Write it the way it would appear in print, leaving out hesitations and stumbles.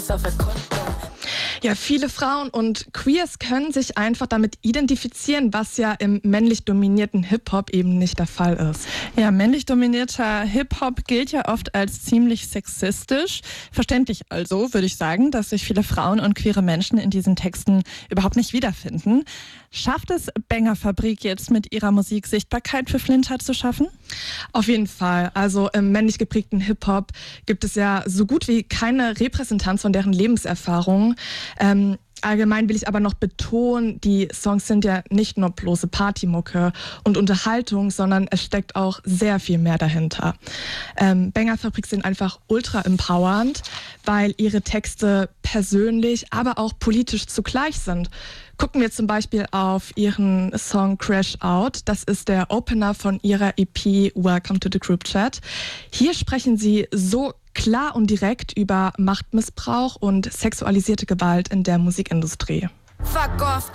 Ja, viele Frauen und Queers können sich einfach damit identifizieren, was ja im männlich dominierten Hip-Hop eben nicht der Fall ist. Ja, männlich dominierter Hip-Hop gilt ja oft als ziemlich sexistisch. Verständlich also, würde ich sagen, dass sich viele Frauen und queere Menschen in diesen Texten überhaupt nicht wiederfinden. Schafft es Banger-Fabrik jetzt mit ihrer Musik Sichtbarkeit für Flinter zu schaffen? Auf jeden Fall. Also im männlich geprägten Hip-Hop gibt es ja so gut wie keine Repräsentanz von deren Lebenserfahrung. Allgemein will ich aber noch betonen, die Songs sind ja nicht nur bloße Partymucke und Unterhaltung, sondern es steckt auch sehr viel mehr dahinter. Banger-Fabrik sind einfach ultra empowernd, weil ihre Texte persönlich, aber auch politisch zugleich sind. Gucken wir zum Beispiel auf ihren Song Crash Out. Das ist der Opener von ihrer EP Welcome to the Group Chat. Hier sprechen sie so klar und direkt über Machtmissbrauch und sexualisierte Gewalt in der Musikindustrie. Fuck off.